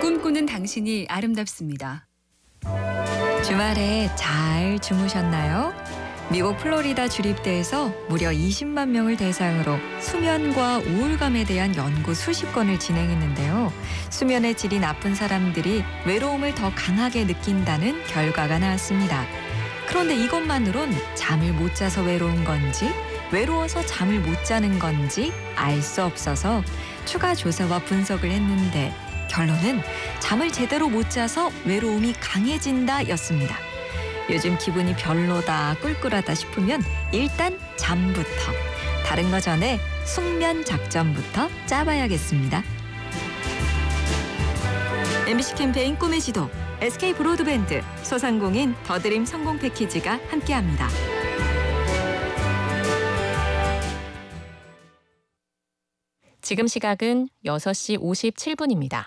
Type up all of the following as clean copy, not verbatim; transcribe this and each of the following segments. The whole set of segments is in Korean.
꿈꾸는 당신이 아름답습니다. 주말에 잘 주무셨나요? 미국 플로리다 주립대에서 무려 20만 명을 대상으로 수면과 우울감에 대한 연구 수십 건을 진행했는데요. 수면의 질이 나쁜 사람들이 외로움을 더 강하게 느낀다는 결과가 나왔습니다. 그런데 이것만으론 잠을 못 자서 외로운 건지 외로워서 잠을 못 자는 건지 알 수 없어서 추가 조사와 분석을 했는데 결론은 잠을 제대로 못 자서 외로움이 강해진다 였습니다. 요즘 기분이 별로다, 꿀꿀하다 싶으면 일단 잠부터, 다른 거 전에 숙면 작전부터 짜봐야겠습니다. MBC 캠페인 꿈의 지도, SK 브로드밴드, 소상공인 더드림 성공 패키지가 함께합니다. 지금 시각은 6시 57분입니다.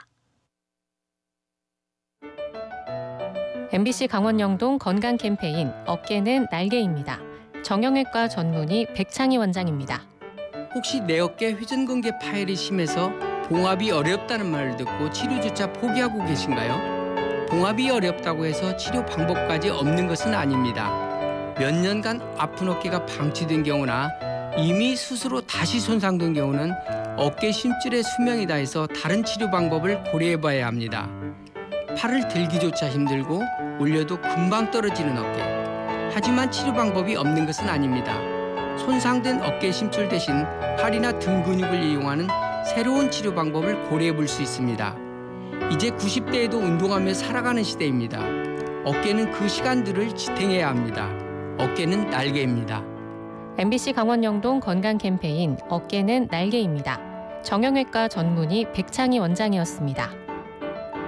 MBC 강원영동 건강 캠페인 어깨는 날개입니다. 정형외과 전문의 백창희 원장입니다. 혹시 내 어깨 회전근개 파열이 심해서 봉합이 어렵다는 말을 듣고 치료조차 포기하고 계신가요? 봉합이 어렵다고 해서 치료 방법까지 없는 것은 아닙니다. 몇 년간 아픈 어깨가 방치된 경우나 이미 스스로 다시 손상된 경우는 어깨 심줄의 수명이다 해서 다른 치료 방법을 고려해봐야 합니다. 팔을 들기조차 힘들고 올려도 금방 떨어지는 어깨. 하지만 치료 방법이 없는 것은 아닙니다. 손상된 어깨 심줄 대신 팔이나 등 근육을 이용하는 새로운 치료 방법을 고려해볼 수 있습니다. 이제 90대에도 운동하며 살아가는 시대입니다. 어깨는 그 시간들을 지탱해야 합니다. 어깨는 날개입니다. MBC 강원영동 건강 캠페인 어깨는 날개입니다. 정형외과 전문의 백창희 원장이었습니다.